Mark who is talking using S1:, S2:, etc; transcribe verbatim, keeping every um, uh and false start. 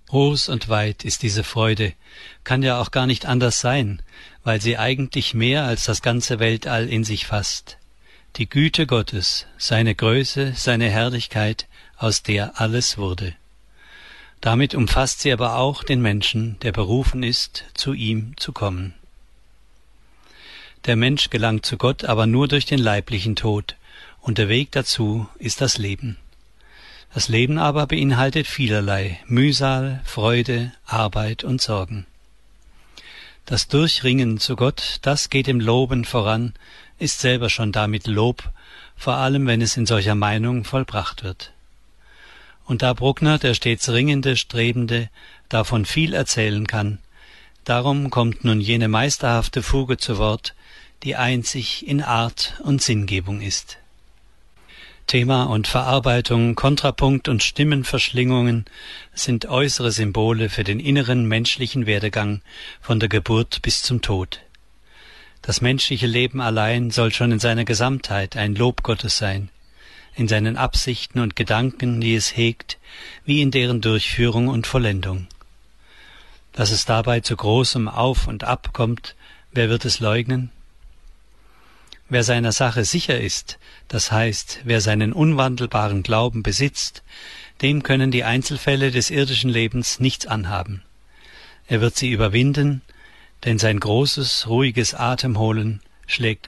S1: Groß und weit ist diese Freude, kann ja auch gar nicht anders sein, weil sie eigentlich mehr als das ganze Weltall in sich fasst. Die Güte Gottes, seine Größe, seine Herrlichkeit, aus der alles wurde. Damit umfasst sie aber auch den Menschen, der berufen ist, zu ihm zu kommen. Der Mensch gelangt zu Gott aber nur durch den leiblichen Tod, und der Weg dazu ist das Leben. Das Leben aber beinhaltet vielerlei, Mühsal, Freude, Arbeit und Sorgen. Das Durchringen zu Gott, das geht im Loben voran, ist selber schon damit Lob, vor allem wenn es in solcher Meinung vollbracht wird. Und da Bruckner, der stets ringende, Strebende, davon viel erzählen kann, darum kommt nun jene meisterhafte Fuge zu Wort, die einzig in Art und Sinngebung ist. Thema und Verarbeitung, Kontrapunkt und Stimmenverschlingungen sind äußere Symbole für den inneren menschlichen Werdegang von der Geburt bis zum Tod. Das menschliche Leben allein soll schon in seiner Gesamtheit ein Lob Gottes sein, in seinen Absichten und Gedanken, die es hegt, wie in deren Durchführung und Vollendung. Dass es dabei zu großem Auf und Ab kommt, wer wird es leugnen? Wer seiner Sache sicher ist, das heißt, wer seinen unwandelbaren Glauben besitzt, dem können die Einzelfälle des irdischen Lebens nichts anhaben. Er wird sie überwinden, denn sein großes, ruhiges Atemholen schlägt